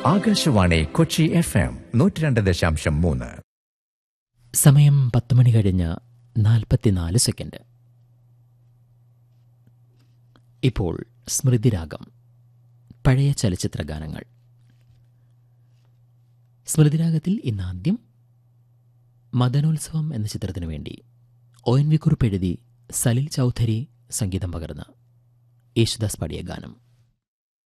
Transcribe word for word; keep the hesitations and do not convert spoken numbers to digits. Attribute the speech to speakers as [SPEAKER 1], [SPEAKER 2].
[SPEAKER 1] Akashvani Kochi F M നൂറ്റി രണ്ട് ദശാംശം മൂന്ന്.
[SPEAKER 2] സമയം പത്ത് മണി കഴിഞ്ഞ് നാൽപ്പത്തിനാല് സെക്കൻഡ്. ഇപ്പോൾ സ്മൃതിരാഗം, പഴയ ചലച്ചിത്ര ഗാനങ്ങൾ. സ്മൃതിരാഗത്തിൽ ഇന്നാദ്യം മദനോത്സവം എന്ന ചിത്രത്തിനു വേണ്ടി ഒ എൻ വി കുറുപ്പ് എഴുതി സലിൽ ചൗധരി സംഗീതം പകർന്ന് യേശുദാസ് പാടിയ ഗാനം.